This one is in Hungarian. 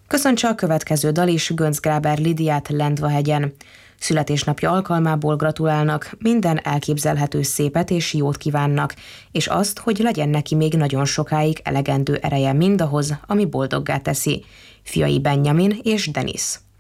Köszöntse a következő dal is Gönc Gráber Lidiát Lendvahegyen. Születésnapja alkalmából gratulálnak, minden elképzelhető szépet és jót kívánnak, és azt, hogy legyen neki még nagyon sokáig elegendő ereje mindahhoz, ami boldoggá teszi. Fiai Benjamin és Denis.